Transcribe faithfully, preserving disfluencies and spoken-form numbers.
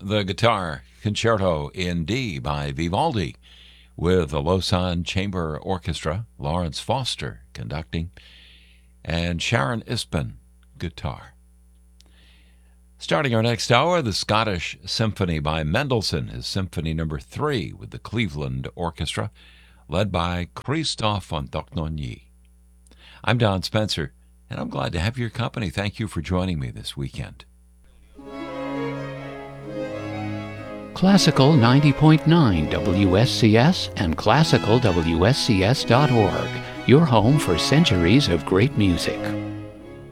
the guitar Concerto in D by Vivaldi with the Lausanne Chamber Orchestra, Lawrence Foster conducting, and Sharon Isbin, guitar. Starting our next hour, the Scottish Symphony by Mendelssohn is Symphony Number Three with the Cleveland Orchestra, led by Christophe Antognoni. I'm Don Spencer, and I'm glad to have your company. Thank you for joining me this weekend. Classical ninety point nine W S C S and classical W S C S dot org, your home for centuries of great music.